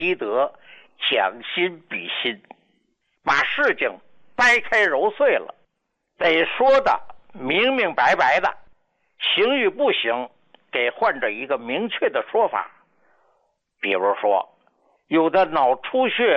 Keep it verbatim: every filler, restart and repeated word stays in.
医德，将心比心，把事情掰开揉碎了，得说的明明白白的，行与不行给患者一个明确的说法。比如说，有的脑出血